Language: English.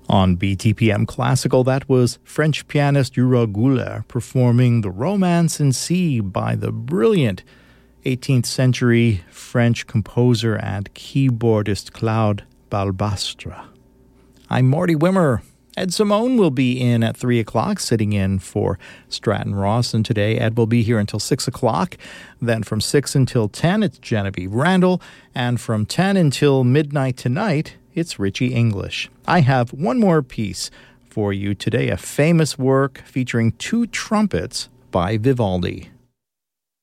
On BTPM Classical, that was French pianist Yura Guler performing The Romance in C by the brilliant 18th century French composer and keyboardist Claude Balbastre. I'm Marty Wimmer. Ed Simone will be in at 3 o'clock, sitting in for Stratton Ross. And today, Ed will be here until 6 o'clock. Then from 6 until 10, it's Genevieve Randall. And from 10 until midnight tonight, it's Richie English. I have one more piece for you today, a famous work featuring two trumpets by Vivaldi.